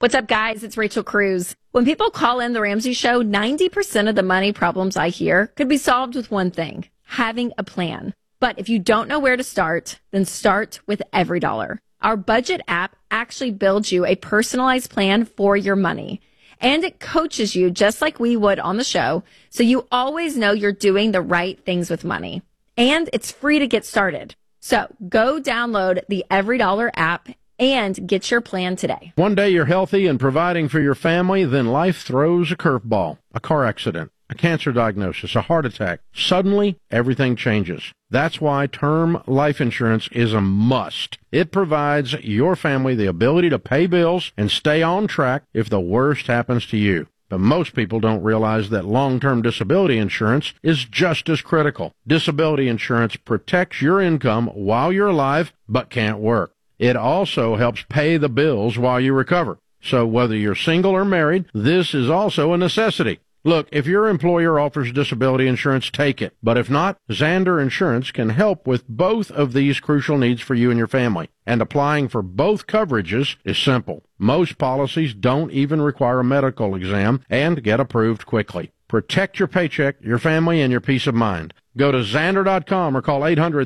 What's up, guys? It's Rachel Cruz. When people call in The Ramsey Show, 90% of the money problems I hear could be solved with one thing, having a plan. But if you don't know where to start, then start with EveryDollar. Our budget app actually builds you a personalized plan for your money. And it coaches you just like we would on the show, so you always know you're doing the right things with money. And it's free to get started. So go download the EveryDollar app and get your plan today. One day you're healthy and providing for your family, then life throws a curveball, a car accident, a cancer diagnosis, a heart attack. Suddenly, everything changes. That's why term life insurance is a must. It provides your family the ability to pay bills and stay on track if the worst happens to you. But most people don't realize that long-term disability insurance is just as critical. Disability insurance protects your income while you're alive but can't work. It also helps pay the bills while you recover. So whether you're single or married, this is also a necessity. Look, if your employer offers disability insurance, take it. But if not, Zander Insurance can help with both of these crucial needs for you and your family. And applying for both coverages is simple. Most policies don't even require a medical exam and get approved quickly. Protect your paycheck, your family, and your peace of mind. Go to Zander.com or call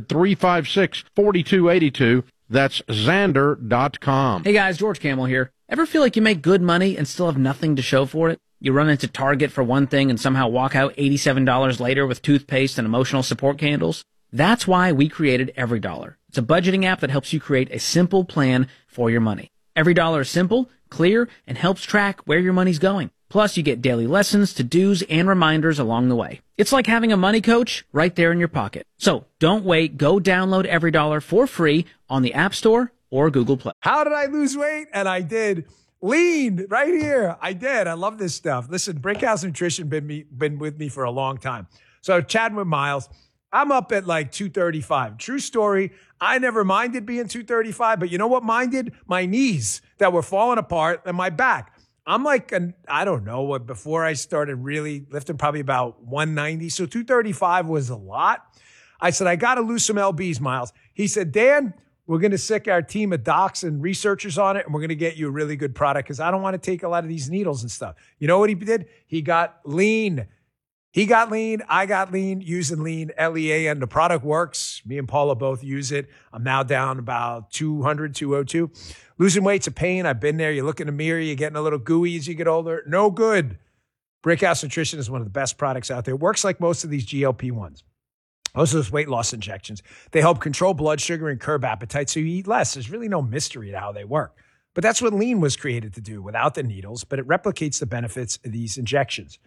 800-356-4282. That's Zander.com. Hey guys, George Camel here. Ever feel like you make good money and still have nothing to show for it? You run into Target for one thing and somehow walk out $87 later with toothpaste and emotional support candles? That's why we created EveryDollar. It's a budgeting app that helps you create a simple plan for your money. EveryDollar is simple, clear, and helps track where your money's going. Plus, you get daily lessons, to-dos, and reminders along the way. It's like having a money coach right there in your pocket. So don't wait. Go download EveryDollar for free on the App Store or Google Play. How did I lose weight? And I did. Lean right here. I did. I love this stuff. Listen, Brickhouse Nutrition been with me for a long time. So chatting with Miles, I'm up at like 235. True story. I never minded being 235, but you know what minded? My knees that were falling apart and my back. I'm like, I don't know, before I started really lifting, probably about 190. So 235 was a lot. I said, I got to lose some LBs, Miles. He said, Dan, we're going to sick our team of docs and researchers on it, and we're going to get you a really good product because I don't want to take a lot of these needles and stuff. You know what he did? He got lean. He got lean. I got lean using Lean, LEA, and the product works. Me and Paula both use it. I'm now down about 200, 202. Losing weight's a pain. I've been there. You look in the mirror, you're getting a little gooey as you get older. No good. Brickhouse Nutrition is one of the best products out there. It works like most of these GLP-1s. Most of those weight loss injections. They help control blood sugar and curb appetite so you eat less. There's really no mystery to how they work. But that's what Lean was created to do without the needles, but it replicates the benefits of these injections.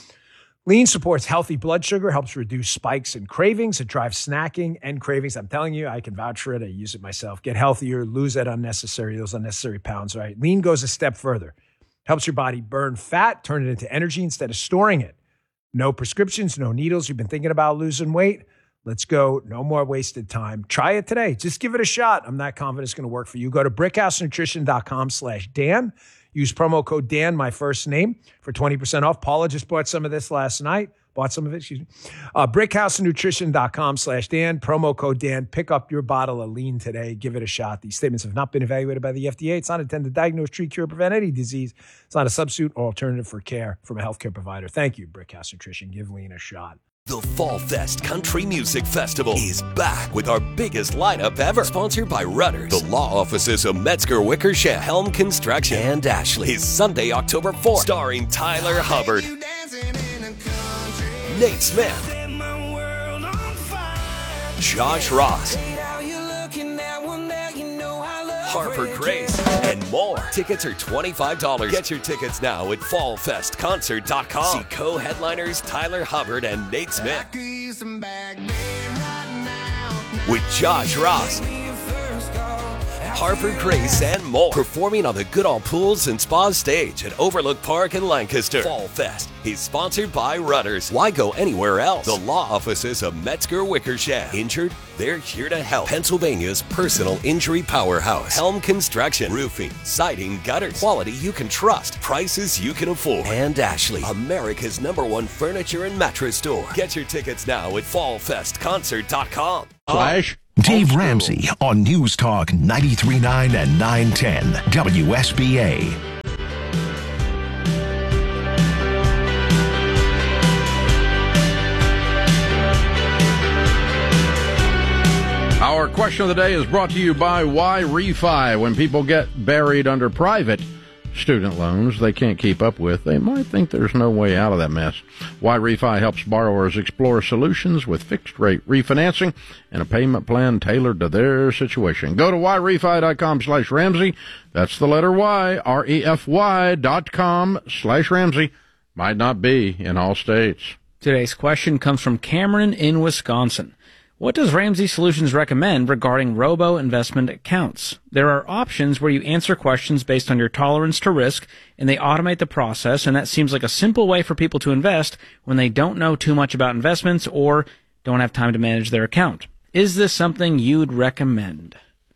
Lean supports healthy blood sugar, helps reduce spikes and cravings. It drives snacking and cravings. I'm telling you, I can vouch for it. I use it myself. Get healthier, lose those unnecessary pounds, right? Lean goes a step further. Helps your body burn fat, turn it into energy instead of storing it. No prescriptions, no needles. You've been thinking about losing weight? Let's go. No more wasted time. Try it today. Just give it a shot. I'm not confident it's going to work for you. Go to brickhousenutrition.com/Dan. Use promo code Dan, my first name, for 20% off. Paula just bought some of this last night. Brickhousenutrition.com/Dan. Promo code Dan. Pick up your bottle of Lean today. Give it a shot. These statements have not been evaluated by the FDA. It's not intended to diagnose, treat, cure, prevent any disease. It's not a substitute or alternative for care from a healthcare provider. Thank you, Brickhouse Nutrition. Give Lean a shot. The Fall Fest Country Music Festival is back with our biggest lineup ever. Sponsored by Rudders, the law offices of Metzger Wickersham, Helm Construction, and Ashley. Is Sunday, October 4th. Starring Tyler Hubbard, Nate Smith, Josh Ross, Harper Grace, and more. Tickets are $25. Get your tickets now at fallfestconcert.com. See co-headliners Tyler Hubbard and Nate Smith. With Josh Ross, Harper Grace, and more. Performing on the Goodall Pools and Spa stage at Overlook Park in Lancaster. Fall Fest is sponsored by Rudders. Why go anywhere else? The law offices of Metzger Wickersham. Injured? They're here to help. Pennsylvania's personal injury powerhouse. Helm Construction. Roofing, siding, gutters. Quality you can trust. Prices you can afford. And Ashley, America's #1 furniture and mattress store. Get your tickets now at fallfestconcert.com. Dave Ramsey on News Talk 93.9 and 910 WSBA. question of the day is brought to you by Why Refi. When people get buried under private student loans they can't keep up with, they might think there's no way out of that mess. Why Refi helps borrowers explore solutions with fixed-rate refinancing and a payment plan tailored to their situation. Go to whyrefi.com/Ramsey. That's the letter Y, REFY.com/Ramsey. Might not be in all states. Today's question comes from Cameron in Wisconsin. What does Ramsey Solutions recommend regarding robo-investment accounts? There are options where you answer questions based on your tolerance to risk, and they automate the process, and that seems like a simple way for people to invest when they don't know too much about investments or don't have time to manage their account. Is this something you'd recommend?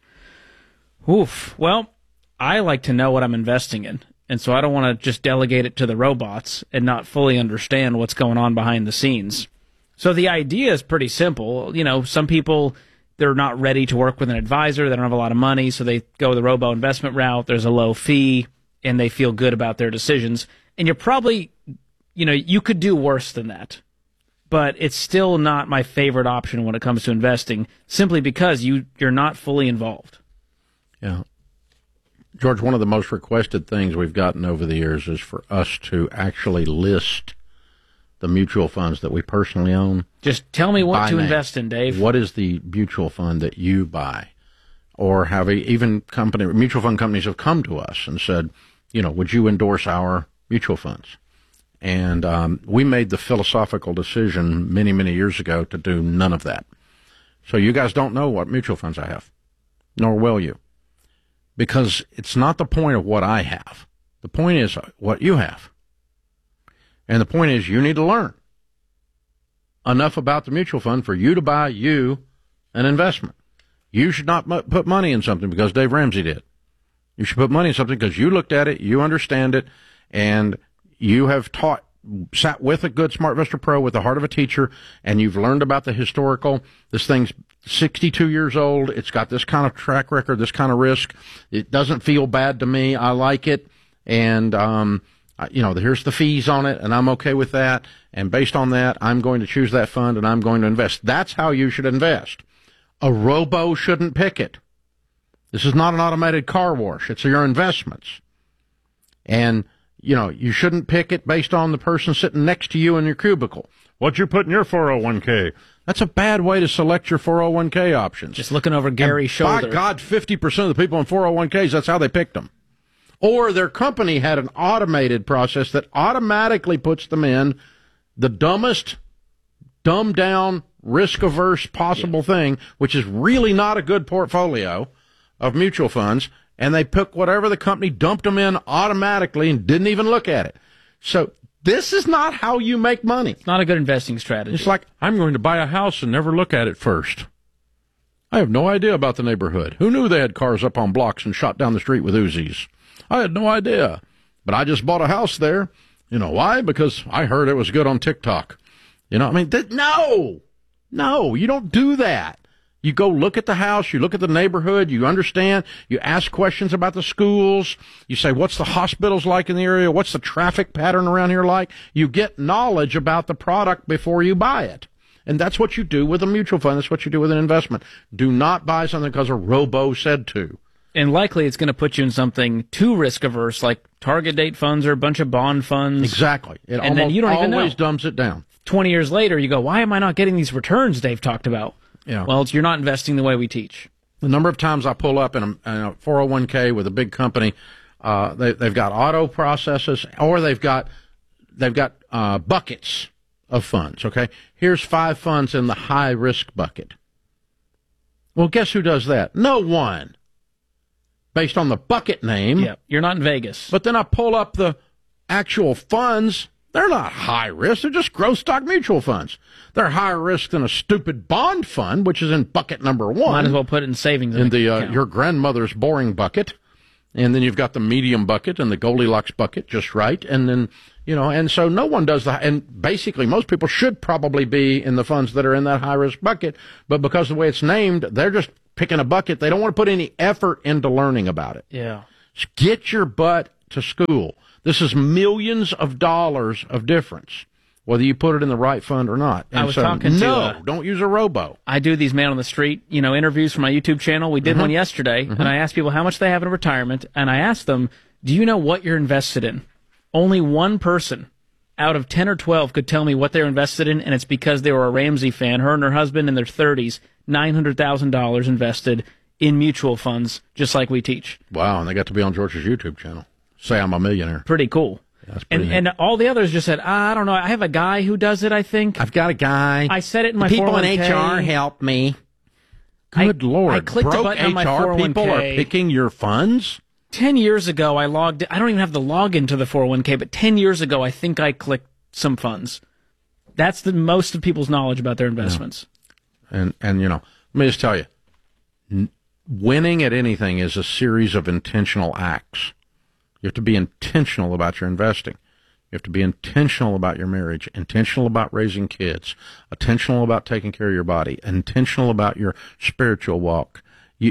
Oof. Well, I like to know what I'm investing in, and so I don't want to just delegate it to the robots and not fully understand what's going on behind the scenes. So the idea is pretty simple. You know, some people, they're not ready to work with an advisor. They don't have a lot of money, so they go the robo investment route. There's a low fee, and they feel good about their decisions. And you're probably, you know, you could do worse than that. But it's still not my favorite option when it comes to investing, simply because you're not fully involved. Yeah. George, one of the most requested things we've gotten over the years is for us to actually list the mutual funds that we personally own. Just tell me what to invest in, Dave. What is the mutual fund that you buy? Or have even mutual fund companies have come to us and said, you know, would you endorse our mutual funds? And we made the philosophical decision many, many years ago to do none of that. So you guys don't know what mutual funds I have, nor will you. Because it's not the point of what I have. The point is what you have. And the point is, you need to learn enough about the mutual fund for you to buy you an investment. You should not put money in something because Dave Ramsey did. You should put money in something because you looked at it, you understand it, and you have sat with a good SmartVestor Pro with the heart of a teacher, and you've learned about the historical. This thing's 62 years old. It's got this kind of track record, this kind of risk. It doesn't feel bad to me. I like it. And, you know, here's the fees on it, and I'm okay with that. And based on that, I'm going to choose that fund, and I'm going to invest. That's how you should invest. A robo shouldn't pick it. This is not an automated car wash. It's your investments. And, you know, you shouldn't pick it based on the person sitting next to you in your cubicle. What'd you put in your 401k? That's a bad way to select your 401k options. Just looking over Gary's shoulder. By God, 50% of the people in 401ks, that's how they picked them. Or their company had an automated process that automatically puts them in the dumbest, dumbed-down, risk-averse possible thing, which is really not a good portfolio of mutual funds, and they pick whatever the company dumped them in automatically and didn't even look at it. So this is not how you make money. It's not a good investing strategy. It's like, I'm going to buy a house and never look at it first. I have no idea about the neighborhood. Who knew they had cars up on blocks and shot down the street with Uzis? I had no idea. But I just bought a house there. You know why? Because I heard it was good on TikTok. You know, I mean, no, you don't do that. You go look at the house, you look at the neighborhood, you understand, you ask questions about the schools, you say, what's the hospitals like in the area, what's the traffic pattern around here like? You get knowledge about the product before you buy it. And that's what you do with a mutual fund. That's what you do with an investment. Do not buy something because a robo said to. And likely it's going to put you in something too risk-averse, like target date funds or a bunch of bond funds. Exactly. And then you don't even know. Always dumbs it down. 20 years later, you go, why am I not getting these returns Dave talked about? Yeah. Well, you're not investing the way we teach. The number of times I pull up in a 401k with a big company, they've got auto processes, or they've got buckets of funds. Okay, here's 5 funds in the high risk bucket. Well, guess who does that? No one. Based on the bucket name. Yeah, you're not in Vegas. But then I pull up the actual funds. They're not high risk. They're just growth stock mutual funds. They're higher risk than a stupid bond fund, which is in bucket number 1. Might as well put it in savings. In the your grandmother's boring bucket. And then you've got the medium bucket and the Goldilocks bucket, just right. And then, you know, and so no one does that. And basically, most people should probably be in the funds that are in that high risk bucket. But because of the way it's named, they're just picking a bucket. They don't want to put any effort into learning about it. Yeah. Just get your butt to school. This is millions of dollars of difference. whether you put it in the right fund or not. And I was talking to don't use a robo. I do these man on the street, interviews for my YouTube channel. We did one yesterday, and I asked people how much they have in retirement, and I asked them, do you know what you're invested in? Only one person out of 10 or 12 could tell me what they're invested in, and it's because they were a Ramsey fan. Her and her husband in their 30s, $900,000 invested in mutual funds, just like we teach. Wow, and they got to be on George's YouTube channel. Say I'm a millionaire. Pretty cool. Yeah, that's pretty neat. And all the others just said, I don't know. I have a guy who does it, I think. I've got a guy. I said it in my 401k. People in HR help me. Good Lord. I clicked a Broke button on my HR 401k. people are picking your funds? 10 years ago, I don't even have the login to the 401k, but 10 years ago, I think I clicked some funds. That's the most of people's knowledge about their investments. Yeah. And let me just tell you, winning at anything is a series of intentional acts. You have to be intentional about your investing. You have to be intentional about your marriage, intentional about raising kids, intentional about taking care of your body, intentional about your spiritual walk.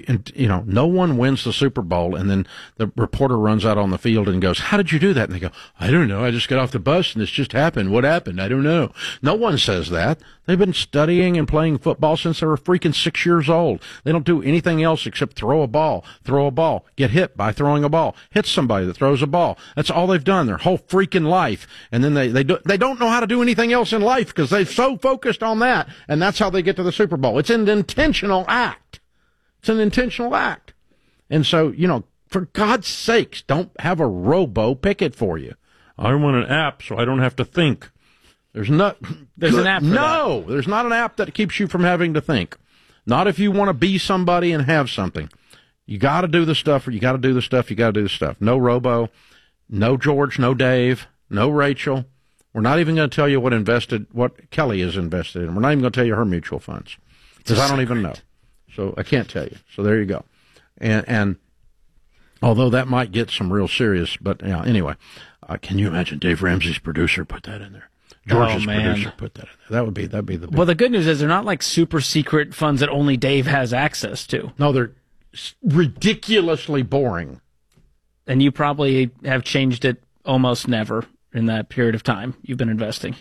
No one wins the Super Bowl and then the reporter runs out on the field and goes, how did you do that? And they go, I don't know. I just got off the bus and this just happened. What happened? I don't know. No one says that. They've been studying and playing football since they were freaking 6 years old. They don't do anything else except throw a ball, get hit by throwing a ball, hit somebody that throws a ball. That's all they've done their whole freaking life. And then they don't know how to do anything else in life because they're so focused on that. And that's how they get to the Super Bowl. It's an intentional act. It's an intentional act. And so, for God's sakes, don't have a robo pick it for you. I want an app so I don't have to think. There's an app for that. No, there's not an app that keeps you from having to think. Not if you want to be somebody and have something. You got to do the stuff, or you got to do the stuff, you got to do the stuff. No robo, no George, no Dave, no Rachel. We're not even going to tell you what Kelly is invested in. We're not even going to tell you her mutual funds because I don't even know. So I can't tell you. So there you go. And although that might get some real serious, but anyway, can you imagine Dave Ramsey's producer put that in there? George's producer put that in there. That'd be the big. Well, the good news is they're not like super secret funds that only Dave has access to. No, they're ridiculously boring. And you probably have changed it almost never in that period of time you've been investing.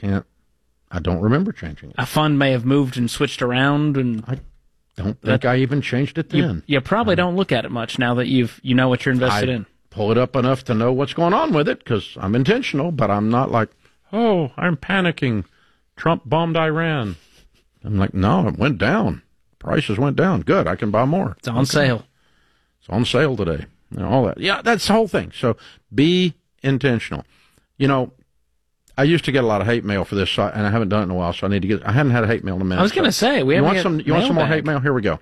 I don't remember changing it. A fund may have moved and switched around, and I don't think I even changed it then. You probably don't look at it much now that you know what you're invested in. Pull it up enough to know what's going on with it because I'm intentional, but I'm not like, oh, I'm panicking. Trump bombed Iran. I'm like, no, it went down. Prices went down. Good, I can buy more. It's on sale. It's on sale today. All that. Yeah, that's the whole thing. So be intentional. I used to get a lot of hate mail for this, and I haven't done it in a while, so I hadn't had a hate mail in a minute. I was going to say, you want some more hate mail? Here we go.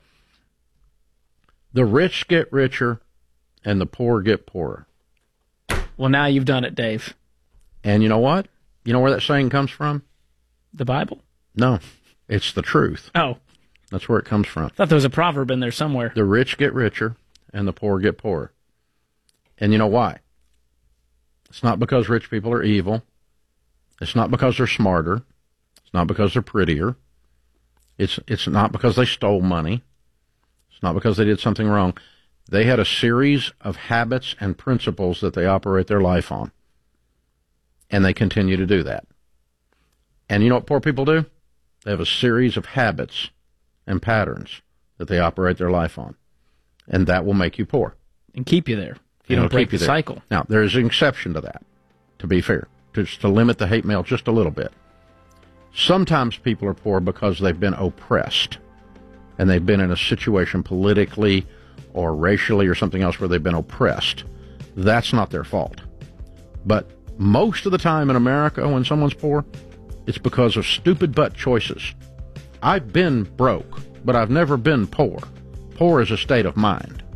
The rich get richer, and the poor get poorer. Well, now you've done it, Dave. And you know what? You know where that saying comes from? The Bible? No, it's the truth. Oh. That's where it comes from. I thought there was a proverb in there somewhere. The rich get richer, and the poor get poorer. And you know why? It's not because rich people are evil. It's not because they're smarter. It's not because they're prettier. It's not because they stole money. It's not because they did something wrong. They had a series of habits and principles that they operate their life on. And they continue to do that. And you know what poor people do? They have a series of habits and patterns that they operate their life on. And that will make you poor. And keep you there. If you don't break the cycle. Now, there is an exception to that, to be fair. Just to limit the hate mail just a little bit. Sometimes people are poor because they've been oppressed and they've been in a situation politically or racially or something else where they've been oppressed. That's not their fault. But most of the time in America when someone's poor, it's because of stupid butt choices. I've been broke, but I've never been poor. Poor is a state of mind.